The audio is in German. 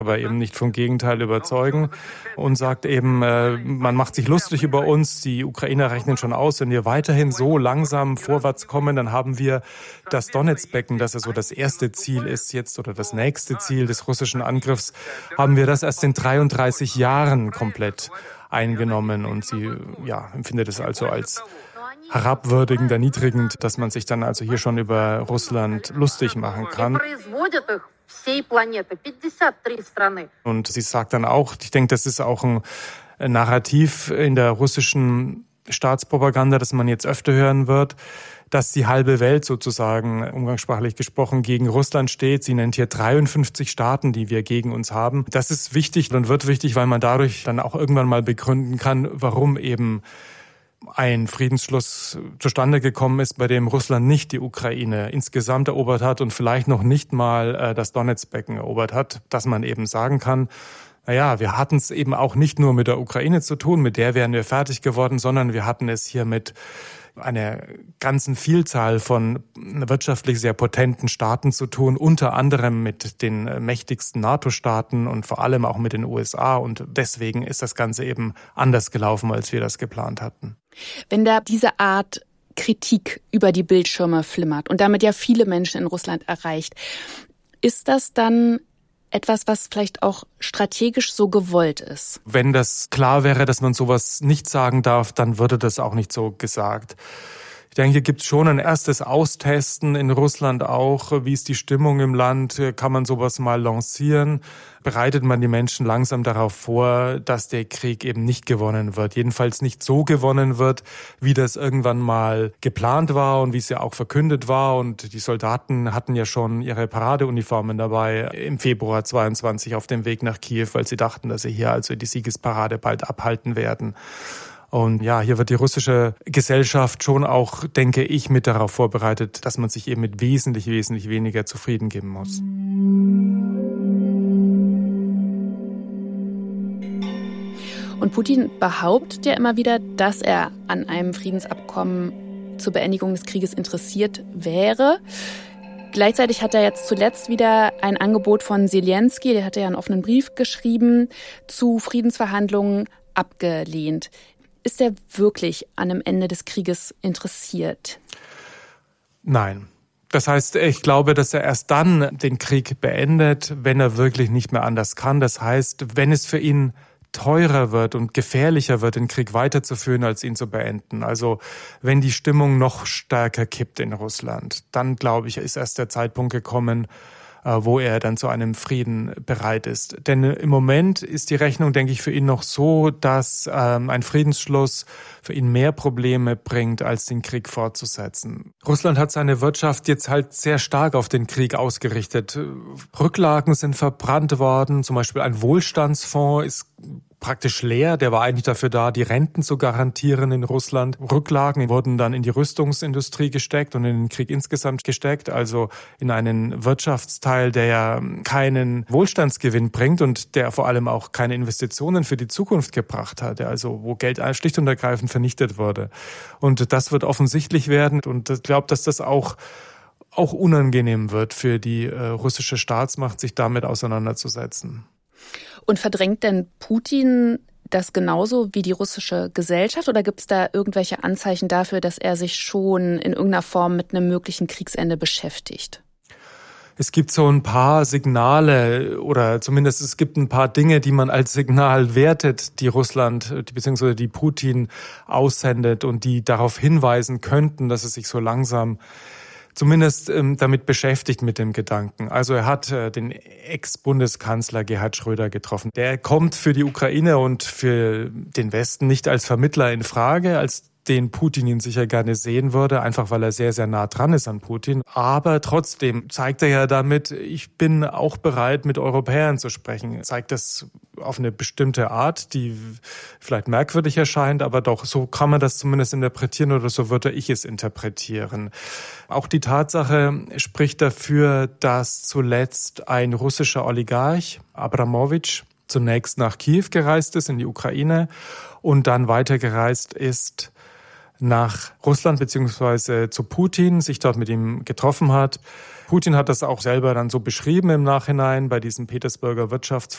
aber eben nicht vom Gegenteil überzeugen und sagt eben, man macht sich lustig über uns, die Ukrainer rechnen schon aus, wenn wir weiterhin so langsam vorwärts kommen, dann haben wir das Donetsk-Becken, das ja so das erste Ziel ist jetzt oder das nächste Ziel des russischen Angriffs, haben wir das erst in 33 Jahren komplett eingenommen und sie empfindet es also als herabwürdigend, erniedrigend, dass man sich dann also hier schon über Russland lustig machen kann. Und sie sagt dann auch, ich denke, das ist auch ein Narrativ in der russischen Staatspropaganda, das man jetzt öfter hören wird, dass die halbe Welt sozusagen, umgangssprachlich gesprochen, gegen Russland steht. Sie nennt hier 53 Staaten, die wir gegen uns haben. Das ist wichtig und wird wichtig, weil man dadurch dann auch irgendwann mal begründen kann, warum eben ein Friedensschluss zustande gekommen ist, bei dem Russland nicht die Ukraine insgesamt erobert hat und vielleicht noch nicht mal das Donetsk-Becken erobert hat, dass man eben sagen kann, wir hatten es eben auch nicht nur mit der Ukraine zu tun, mit der wären wir fertig geworden, sondern wir hatten es hier mit einer ganzen Vielzahl von wirtschaftlich sehr potenten Staaten zu tun, unter anderem mit den mächtigsten NATO-Staaten und vor allem auch mit den USA. Und deswegen ist das Ganze eben anders gelaufen, als wir das geplant hatten. Wenn da diese Art Kritik über die Bildschirme flimmert und damit ja viele Menschen in Russland erreicht, ist das dann etwas, was vielleicht auch strategisch so gewollt ist? Wenn das klar wäre, dass man sowas nicht sagen darf, dann würde das auch nicht so gesagt. Ich denke, hier gibt es schon ein erstes Austesten in Russland auch. Wie ist die Stimmung im Land? Kann man sowas mal lancieren? Bereitet man die Menschen langsam darauf vor, dass der Krieg eben nicht gewonnen wird? Jedenfalls nicht so gewonnen wird, wie das irgendwann mal geplant war und wie es ja auch verkündet war. Und die Soldaten hatten ja schon ihre Paradeuniformen dabei im Februar 22 auf dem Weg nach Kiew, weil sie dachten, dass sie hier also die Siegesparade bald abhalten werden. Und hier wird die russische Gesellschaft schon auch, denke ich, mit darauf vorbereitet, dass man sich eben mit wesentlich weniger zufrieden geben muss. Und Putin behauptet ja immer wieder, dass er an einem Friedensabkommen zur Beendigung des Krieges interessiert wäre. Gleichzeitig hat er jetzt zuletzt wieder ein Angebot von Selenskyj, der hatte ja einen offenen Brief geschrieben, zu Friedensverhandlungen abgelehnt. Ist er wirklich an einem Ende des Krieges interessiert? Nein. Das heißt, ich glaube, dass er erst dann den Krieg beendet, wenn er wirklich nicht mehr anders kann. Das heißt, wenn es für ihn teurer wird und gefährlicher wird, den Krieg weiterzuführen, als ihn zu beenden. Also wenn die Stimmung noch stärker kippt in Russland, dann glaube ich, ist erst der Zeitpunkt gekommen, wo er dann zu einem Frieden bereit ist. Denn im Moment ist die Rechnung, denke ich, für ihn noch so, dass ein Friedensschluss für ihn mehr Probleme bringt, als den Krieg fortzusetzen. Russland hat seine Wirtschaft jetzt halt sehr stark auf den Krieg ausgerichtet. Rücklagen sind verbrannt worden, zum Beispiel ein Wohlstandsfonds ist praktisch leer. Der war eigentlich dafür da, die Renten zu garantieren in Russland. Rücklagen wurden dann in die Rüstungsindustrie gesteckt und in den Krieg insgesamt gesteckt, also in einen Wirtschaftsteil, der ja keinen Wohlstandsgewinn bringt und der vor allem auch keine Investitionen für die Zukunft gebracht hat, also wo Geld schlicht und ergreifend vernichtet wurde. Und das wird offensichtlich werden und ich glaube, dass das auch unangenehm wird für die russische Staatsmacht, sich damit auseinanderzusetzen. Und verdrängt denn Putin das genauso wie die russische Gesellschaft oder gibt es da irgendwelche Anzeichen dafür, dass er sich schon in irgendeiner Form mit einem möglichen Kriegsende beschäftigt? Es gibt so ein paar Signale oder zumindest es gibt ein paar Dinge, die man als Signal wertet, die Russland bzw. die Putin aussendet und die darauf hinweisen könnten, dass es sich so langsam zumindest damit beschäftigt mit dem Gedanken. Also er hat den Ex-Bundeskanzler Gerhard Schröder getroffen. Der kommt für die Ukraine und für den Westen nicht als Vermittler in Frage, als den Putin ihn sicher gerne sehen würde, einfach weil er sehr, sehr nah dran ist an Putin. Aber trotzdem zeigt er ja damit, ich bin auch bereit, mit Europäern zu sprechen. Er zeigt das auf eine bestimmte Art, die vielleicht merkwürdig erscheint, aber doch, so kann man das zumindest interpretieren oder so würde ich es interpretieren. Auch die Tatsache spricht dafür, dass zuletzt ein russischer Oligarch, Abramowitsch, zunächst nach Kiew gereist ist, in die Ukraine, und dann weitergereist ist nach Russland bzw. zu Putin, sich dort mit ihm getroffen hat. Putin hat das auch selber dann so beschrieben im Nachhinein bei diesem Petersburger Wirtschaftsforum.